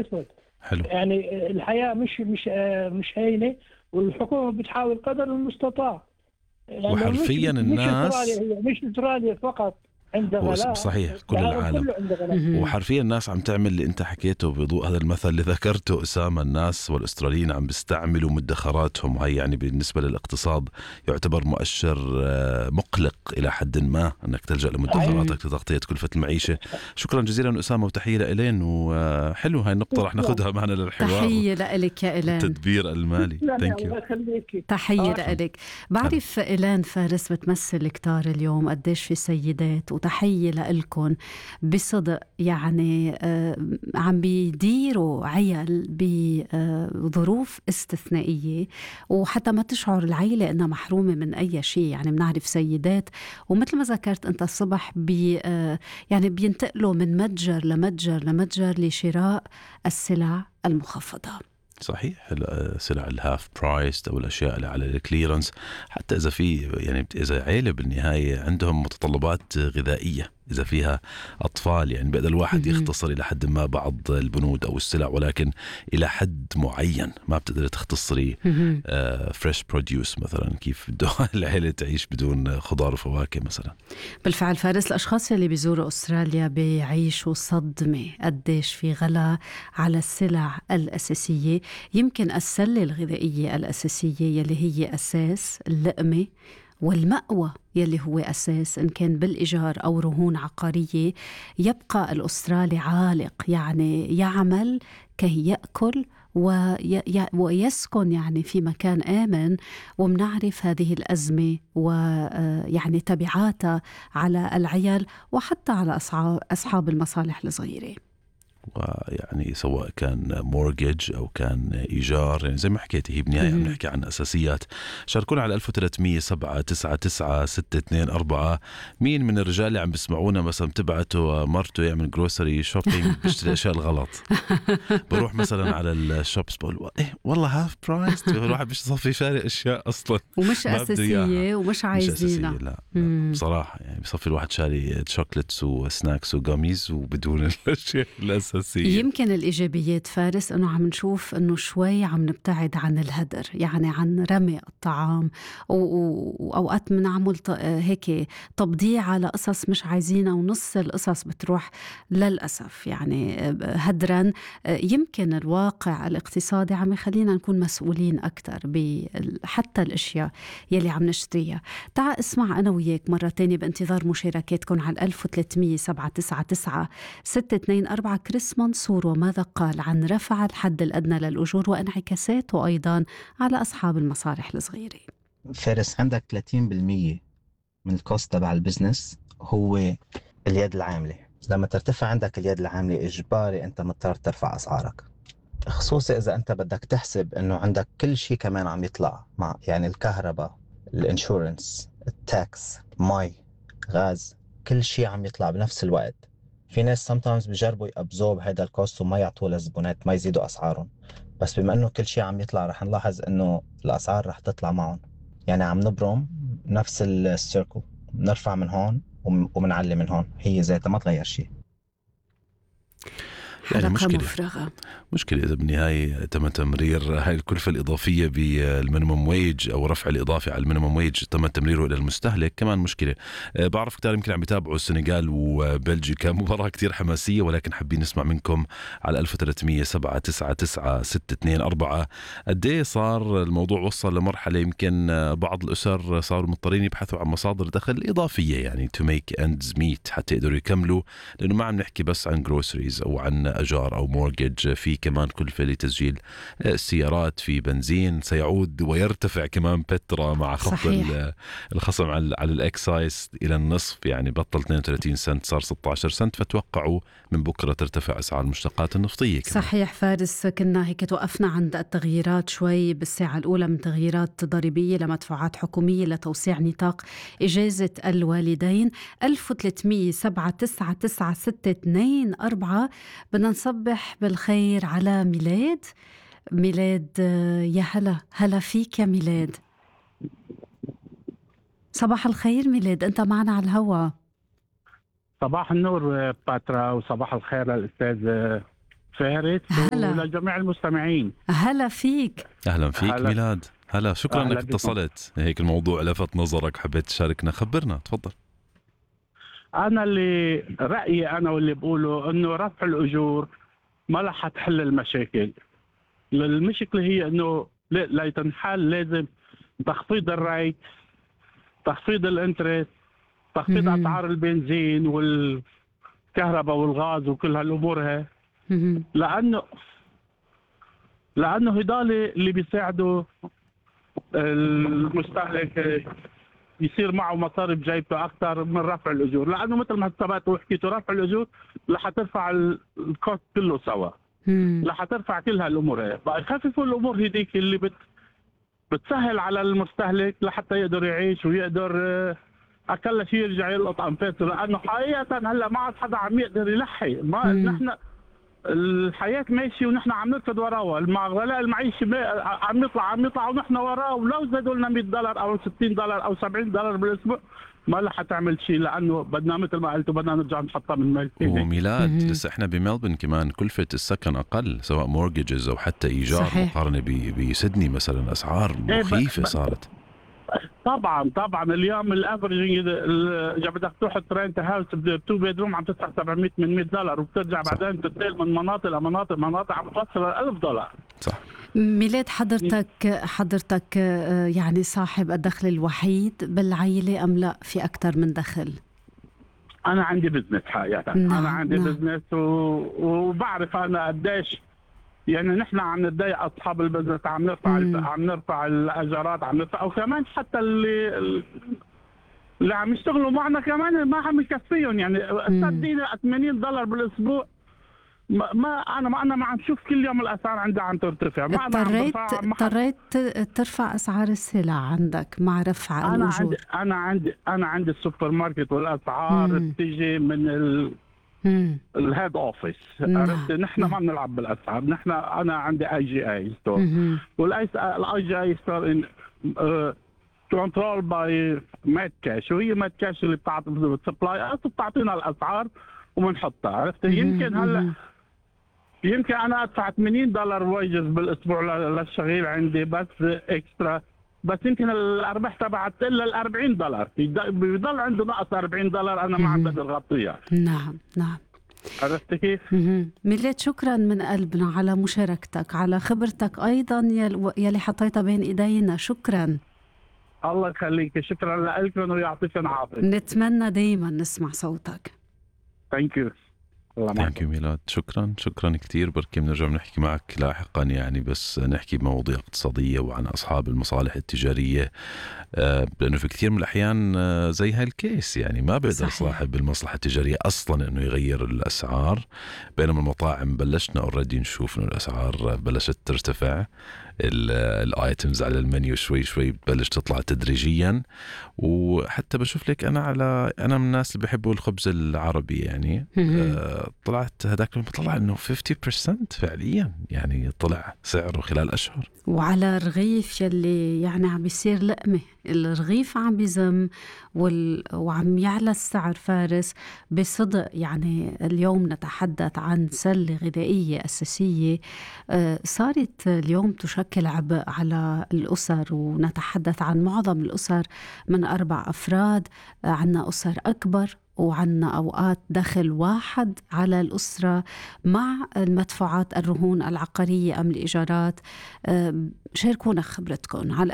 أسود. حلو. يعني الحياة مش هينة، والحكومة بتحاول قدر المستطاع. يعني وحرفيا الناس مش أستراليا فقط عند غلاء، صحيح كل العالم كله عنده غلاء. وحرفيا الناس عم تعمل اللي انت حكيته بضوء هذا المثل اللي ذكرته أسامة. الناس والأستراليين عم بيستعملوا مدخراتهم، وهي يعني بالنسبة للاقتصاد يعتبر مؤشر مقلق إلى حد ما أنك تلجأ لمدخراتك لتغطية كلفة المعيشة. شكرا جزيلا أسامة، وتحية لإلين، وحلو هاي النقطة رح ناخدها معنا للحوار. تحية لك يا إلين، التدبير المالي. تحية لك. بعرف إلين فارس بتمثل كتار اليوم قديش في سيدات، وتحية لكم بصدق. يعني عم بيديروا عيال بظروف استثنائية، وحتى ما تشعر العيلة أنها محرومة من أي شيء. يعني بنعرف سيدات، ومثل ما ذكرت أنت الصبح يعني بينتقلوا من متجر لمتجر لشراء السلع المخفضة. صحيح، سلع الهاف برايس أو الأشياء اللي على الكليرنس. حتى إذا إذا عيلة بالنهاية عندهم متطلبات غذائية، إذا فيها أطفال، يعني بقدر الواحد يختصر إلى حد ما بعض البنود أو السلع، ولكن إلى حد معين ما بتقدر تختصري فريش بروديوس مثلا. كيف بده العيلة تعيش بدون خضار وفواكه مثلا؟ بالفعل فارس، الأشخاص اللي بيزوروا أستراليا بيعيشوا صدمة قديش في غلاء على السلع الأساسية. يمكن السلة الغذائية الأساسية يلي هي أساس اللقمة والمأوى يلي هو أساس، إن كان بالإيجار أو رهون عقارية، يبقى الأسترالي عالق. يعني يعمل كي يأكل ويسكن يعني في مكان آمن. ومنعرف هذه الأزمة ويعني تبعاتها على العيال وحتى على أصحاب المصالح الصغيرة. ويعني سواء كان مورجج أو كان إيجار، يعني زي ما حكيتي هي بالنهاية عم نحكي عن أساسيات. شاركونا على 1300-799-624. مين من الرجال اللي عم بسمعونا مثلا تبعته مرته يعمل جروسري شوبينج بيشتري أشياء الغلط؟ بروح مثلا على الشوبس بقول والله هاف برايس، الواحد بيشتري شاري أشياء أصلا ومش أساسية ومش عايزينها. لا بصراحة يعني بصفي الواحد شاري شوكليتس وسناكس وغاميز وبدون الأشياء الأساسية. يمكن الإيجابيات فارس أنه عم نشوف أنه شوي عم نبتعد عن الهدر، يعني عن رمي الطعام، وأوقات بنعمل هيك تبضيع على قصص مش عايزينها، ونص القصص بتروح للأسف يعني هدرا. يمكن الواقع الاقتصادي عم يخلينا نكون مسؤولين أكتر حتى الأشياء يلي عم نشتريها. تعال اسمع أنا وياك مرة تانية بانتظار مشاركاتكم على 1300-799-624 كريس منصور، وماذا قال عن رفع الحد الأدنى للأجور وانعكاساته أيضا على أصحاب المصالح الصغيرة. فارس، عندك 30% من الكوست تبع البزنس هو اليد العاملة. لما ترتفع عندك اليد العاملة إجباري أنت مضطر ترفع أسعارك، خصوصا إذا أنت بدك تحسب أنه عندك كل شيء كمان عم يطلع مع، يعني الكهرباء، الانشورنس، التاكس، مي، غاز، كل شيء عم يطلع بنفس الوقت. في ناس sometimes بيجربوا يأبزورب هيدا الكوست وما يعطوه للزبونات، ما يزيدوا أسعارهم، بس بما أنه كل شيء عم يطلع رح نلاحظ أنه الأسعار رح تطلع معهم. يعني عم نبرم نفس السيركل، نرفع من هون ومنعلي من هون، هي ذاتها ما تغير شيء. يعني مشكلة إذا بالنهاية تم تمرير هاي الكلفة الإضافية بالمينيمم ويج أو رفع الإضافي على المينيمم ويج تم تمريره إلى المستهلك، كمان مشكلة. بعرف كتير يمكن عم يتابعوا السنغال وبلجيكا، مباراة كتير حماسية، ولكن حابين نسمع منكم على 1300-799-624 قديه صار الموضوع وصل لمرحلة يمكن بعض الأسر صاروا مضطرين يبحثوا عن مصادر دخل إضافية، يعني to make ends meet، حتى يقدروا يكملوا، لأنه ما عم نحكي بس عن groceries أو عن أجار أو مورجج، في كمان كلفة لتسجيل السيارات، في بنزين سيعود ويرتفع كمان بترا مع خفض الخصم على الإكسايز إلى النصف، يعني بطل 32 سنت صار 16 سنت، فتوقعوا من بكرة ترتفع أسعار المشتقات النفطية كمان. صحيح فارس، كنا هيك توقفنا عند التغييرات شوي بالساعة الأولى من تغييرات ضريبية لمدفوعات حكومية لتوسيع نطاق إجازة الوالدين. 1300-799-624 بدنا نصبح بالخير على ميلاد. يا هلا فيك يا ميلاد. صباح الخير ميلاد، أنت معنا على الهواء. صباح النور باترا، وصباح الخير للأستاذ فارس ولجميع المستمعين. هلا فيك. أهلا فيك هلا. ميلاد. هلا، شكرا أهلا أنك بكم. اتصلت. هيك الموضوع لفت نظرك، حبيت تشاركنا، خبرنا تفضل. أنا اللي رأيي أنا واللي بقوله إنه رفع الأجور ما رح تحل المشاكل. المشكلة هي إنه لتنحل لازم تخفيض الريت، تخفيض الانترست، تخفيض أسعار البنزين والكهرباء والغاز وكل هالأمور هاي، لأنه هدول اللي بيساعدوا المستهلك يصير معه مصاري بجيبته أكثر من رفع الأجور، لأنه مثل ما سبقت وحكيت رفع الأجور رح ترفع الكوست كله سوا، رح ترفع كل هالأمور هاي. بقى يخففوا الأمور هديك اللي بتسهل على المستهلك لحتى يقدر يعيش ويقدر أقل شيء يرجع يلقط أنفاسه، لأنه حقيقة هلا ما عاد حدا عم يقدر يلحي. ما نحن الحياة ماشي ونحن عم نركض وراها، مع غلاء المعيشة عم يطلع ونحن وراه، ولو زادوا لنا $100 أو $60 أو $70 بالأسبوع ما رح تعمل شيء، لأنه بدنا مثل ما قلت بدنا نرجع نحطها من مال. وميلاد لسه احنا بملبن كمان كلفة السكن أقل، سواء مورجز أو حتى إيجار، مقارنة بسيدني مثلا أسعار مخيفة صارت. طبعا اليوم الافريج اذا بدك تروح ترينت هاوس ب2 بيدروم عم تدفع $700 من $100، وبترجع بعدين تنتقل من مناطق لمناطق عم توصل $1000. صح. ميلاد، حضرتك يعني صاحب الدخل الوحيد بالعائلة أم لا في أكثر من دخل؟ أنا عندي بزنس حقيقة. أنا عندي بزنس وبعرف أنا قديش يعني نحن عم نتضايق أصحاب البزنس، عم نرفع الأجارات، عم نرفع، وكمان حتى اللي عم يشتغلوا معنا كمان ما عم يكفيهم. يعني صدقيني $80 بالأسبوع أنا ما عم شوف كل يوم الأسعار عندها عم ترتفع. ما اضطريت ترفع أسعار السلع عندك مع رفع الأجور. أنا عندي السوبر ماركت والأسعار بتيجي من الهيد اوفيس. عرفت نحن ما بنلعب بالاسعار. انا عندي IGA ستور، والIGA ستور كنترول باي مات كاش، وهي مات كاش اللي بتعطي سبلاي بتعطينا الاسعار وبنحطها. عرفت يمكن هلا انا ادفع $80 ويجز بالاسبوع للشغيل عندي بس اكسترا، بس يمكن الارباح تبعت الا $40 بيضل عنده نقص $40 انا ما عم بقدر اغطيها. نعم. عرفت كيف؟ ميلاد، شكرا من قلبنا على مشاركتك، على خبرتك ايضا يلي حطيتها بين ايدينا. شكرا. الله يخليك، شكرا لكم ويعطيكم العافيه. نتمنى دايما نسمع صوتك. ثانك يو. ثانك يو ميلاد، شكرا كثير. بركي بنرجع بنحكي معك لاحقا يعني، بس نحكي بمواضيع اقتصادية وعن أصحاب المصالح التجارية، لأنه في كثير من الأحيان زي هالكيس يعني ما بيقدر صاحب المصلحة التجارية أصلا أنه يغير الأسعار، بينما المطاعم بلشنا أوريدي نشوف أنه الأسعار بلشت ترتفع، الايتمز على المنيو شوي بتبلش تطلع تدريجيا. وحتى بشوف لك انا من الناس اللي بيحبوا الخبز العربي يعني، طلعت هذاك طلع انه 50% فعليا يعني طلع سعره خلال اشهر. وعلى الرغيف يلي يعني عم بيصير لقمه، الرغيف عم بيزم وعم يعلى السعر فارس بصدق. يعني اليوم نتحدث عن سلة غذائية أساسية صارت اليوم تشكل عبء على الأسر، ونتحدث عن معظم الأسر من 4 أفراد، عنا أسر أكبر وعنا أوقات دخل واحد على الأسرة مع المدفوعات الرهون العقارية أم الإيجارات. شاركونا خبرتكم على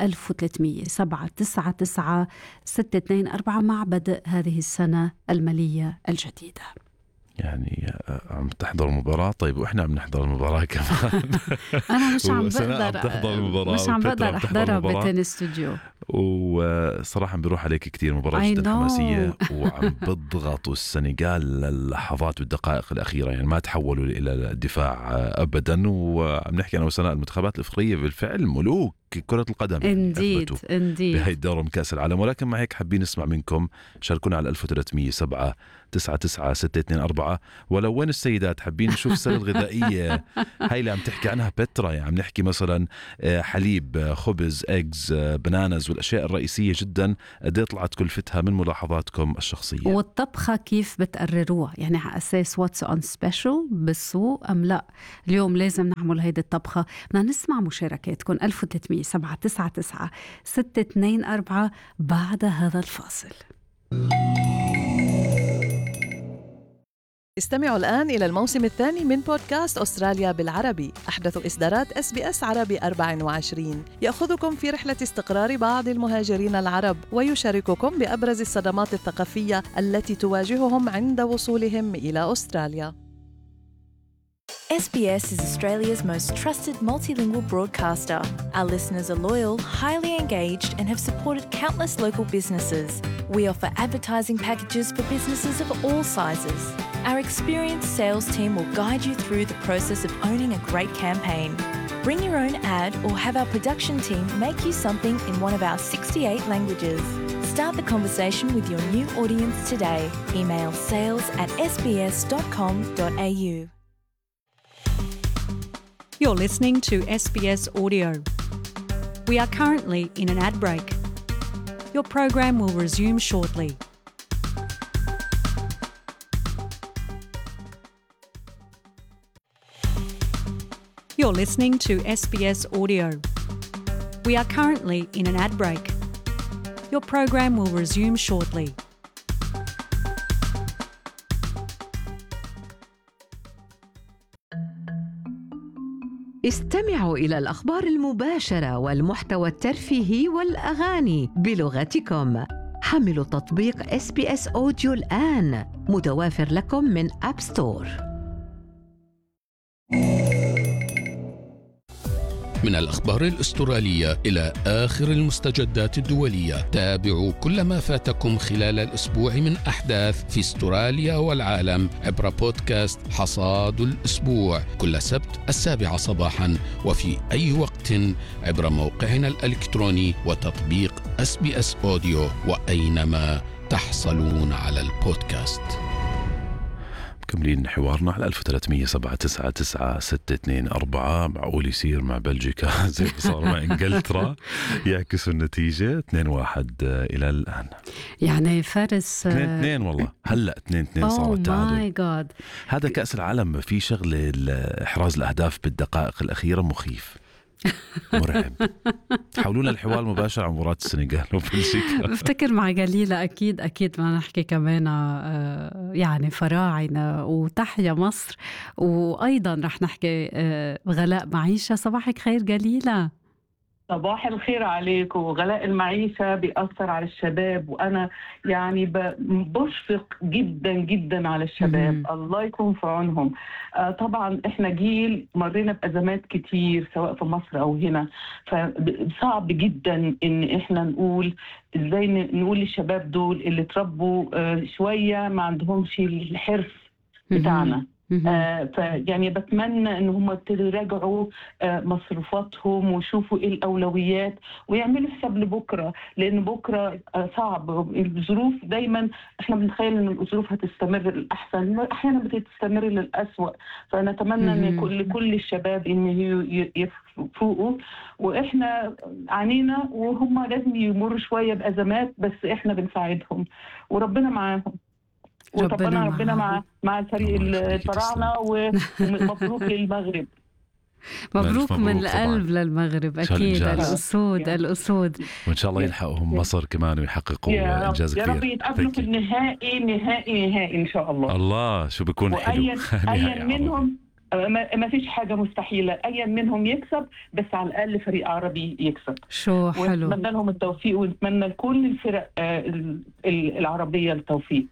1300-799-624 مع بدء هذه السنة المالية الجديدة. يعني عم تحضر مباراة؟ طيب وإحنا عم نحضر المباراة كمان. أنا مش عم بقدر أحضرها بتن استوديو، وصراحة بيروح عليك كتير مباراة جدا حماسية، وعم بضغطوا السنغال للحظات والدقائق الأخيرة، يعني ما تحولوا إلى الدفاع أبدا. وعم نحكي أنا وسناء المنتخبات الإفريقية بالفعل ملوك كرة القدم انديد بهاي الدورة من كأس العالم. ولكن مع هيك حابين نسمع منكم، شاركونا على 1300 799 624. ولو وين السيدات حابين نشوف السلة الغذائية هاي اللي عم تحكي عنها بترا، يعني عم نحكي مثلا حليب، خبز، ايجز، بنانز، والأشياء الرئيسية جدا قد طلعت كلفتها من ملاحظاتكم الشخصية. والطبخة كيف بتقرروها؟ يعني على أساس واتس اون سبيشال بالسوق أم لا اليوم لازم نعمل هيدي الطبخة؟ بدنا نسمع مشاركاتكم. 1300 799 624 بعد هذا الفاصل. استمعوا الآن إلى الموسم الثاني من بودكاست أستراليا بالعربي، أحدث إصدارات SBS عربي 24، يأخذكم في رحلة استقرار بعض المهاجرين العرب ويشارككم بأبرز الصدمات الثقافية التي تواجههم عند وصولهم إلى أستراليا. SBS is Australia's most trusted multilingual broadcaster. Our listeners are loyal, highly engaged, and have supported countless local businesses. We offer advertising packages for businesses of all sizes. Our experienced sales team will guide you through the process of owning a great campaign. Bring your own ad or have our production team make you something in one of our 68 languages. Start the conversation with your new audience today. Email sales@sbs.com.au. You're listening to SBS Audio. We are currently in an ad break. Your program will resume shortly. You're listening to SBS Audio. We are currently in an ad break. Your program will resume shortly. استمعوا إلى الأخبار المباشرة والمحتوى الترفيهي والأغاني بلغتكم. حملوا تطبيق SBS Audio الآن، متوافر لكم من أب ستور. من الأخبار الأسترالية إلى آخر المستجدات الدولية، تابعوا كل ما فاتكم خلال الأسبوع من أحداث في أستراليا والعالم عبر بودكاست حصاد الأسبوع كل سبت 7 صباحا، وفي أي وقت عبر موقعنا الإلكتروني وتطبيق SBS Audio، وأينما تحصلون على البودكاست. مكملين حوارنا على 1300 799 624. معقول يصير مع بلجيكا زي ما صار مع انجلترا، يعكسوا النتيجة 2-1 إلى الآن. يعني فارس 2-2 والله، هلأ 2-2 صار التعادل. هذا كأس العالم في شغلة إحراز الأهداف بالدقائق الأخيرة مخيف مرعب. حاولونا الحوار المباشر عن مباراة السنغال وبلجيكا. افتكر مع جليلة أكيد ما نحكي كمان يعني فراعنة وتحيا مصر، وأيضا رح نحكي غلاء معيشة. صباحك خير جليلة. صباح الخير عليك. وغلاء المعيشة بيأثر على الشباب، وأنا يعني بشفق جدا جدا على الشباب. الله يكون في عونهم. طبعا إحنا جيل مرينا بأزمات كتير سواء في مصر أو هنا، فصعب جدا إن إحنا نقول إزاي نقول للشباب دول اللي تربوا شوية ما عندهمش الحرص بتاعنا. فيعني بتمنى ان هم يراجعوا مصروفاتهم ويشوفوا ايه الاولويات ويعملوا حساب لبكره، لان بكره صعب. الظروف دايما احنا بنتخيل ان الظروف هتستمر الاحسن، احيانا بتستمر للاسوأ. فنتمنى ان كل الشباب ان يفوقوا، واحنا عنينا وهم لازم يمروا شويه بازمات، بس احنا بنساعدهم وربنا معاهم. وطبعا ربنا مع فريق الفراعنه، ومبروك للمغرب. مبروك من القلب للمغرب أكيد. الأسود وإن شاء الله يلحقهم مصر كمان ويحققوا إنجاز كبير. يا رب يتقابلوا في النهائي إن شاء الله. الله شو بيكون حلو. أي منهم ما فيش حاجة مستحيلة، أي منهم يكسب، بس على الأقل فريق عربي يكسب. شو حلو. ونتمنى لهم التوفيق، ونتمنى لكل الفرق العربية التوفيق.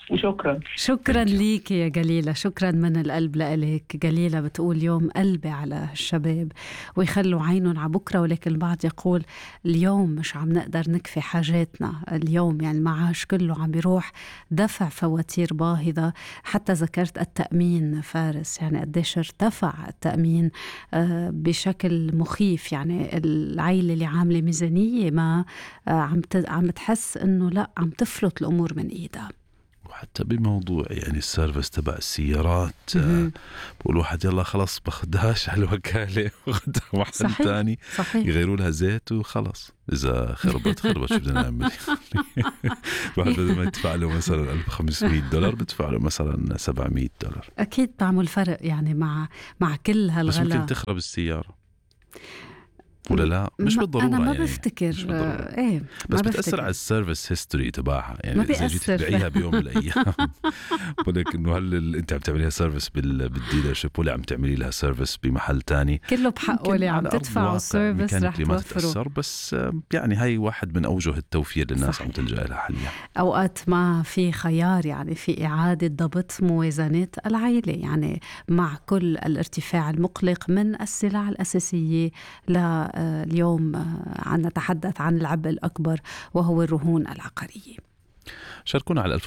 وشكرا. شكرا ليك يا جليلة، شكرا من القلب لك. جليلة بتقول يوم قلبي على الشباب ويخلوا عينهم على بكرة، ولكن البعض يقول اليوم مش عم نقدر نكفي حاجاتنا اليوم، يعني المعاش كله عم بيروح دفع فواتير باهظة. حتى ذكرت التأمين فارس، يعني قديش ارتفع التأمين بشكل مخيف. يعني العائلة اللي عاملة ميزانية ما عم تحس انه لا، عم تفلت الامور من ايدها. وحتى بموضوع يعني السيرفس تبع السيارات، بقول واحد يلا خلص باخدهاش على الوكالة وخدها محل تاني يغيروا لها زيت وخلص، إذا خربت شو بدنا نعمل؟ واحد بدل ما يدفع له مثلا $1500 بدفع له مثلا $700. أكيد تعمل فرق يعني مع كل هالغلا. بس ممكن تخرب السيارة ولا لا؟ مش بالضرورة. أنا ما يعني بفتكر إيه، بس بتأثر على السيرفيس هيستوري تبعها. يعني إذا جيت تبيعيها بيوم من الأيام بقولك إنه هل أنت عم تعمليها سيرفيس بالديلرشيب ولا عم تعملي لها سيرفيس بمحل تاني؟ كله بحقه اللي عم تدفعوا السيرفيس رح توفروا. بس يعني هاي واحد من أوجه التوفير للناس عم تلجأ لها حاليا. أوقات ما في خيار، يعني في إعادة ضبط موازنة العائلة، يعني مع كل الارتفاع المقلق من السلع الأساسية اليوم عم نتحدث عن العبء الأكبر وهو الرهون العقارية. شاركونا على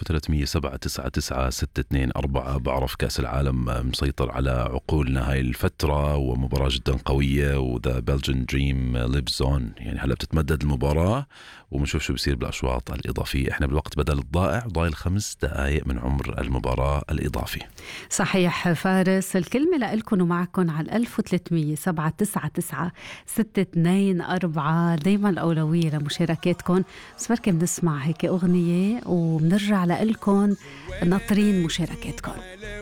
13799624. بعرف كأس العالم مسيطر على عقولنا هاي الفترة، ومباراة جدا قوية، وذا بلجن دريم ليفز اون. يعني هلا بتتمدد المباراة وبنشوف شو بصير بالأشواط الإضافية. احنا بالوقت بدل الضائع ضايل 5 دقائق من عمر المباراة الإضافي. صحيح فارس، الكلمة لألكن ومعكن على 13799624. دايما الأولوية لمشاركاتكم، بس بركي بنسمع هيك أغنية وبنرجع لألكن ناطرين مشاركاتكم.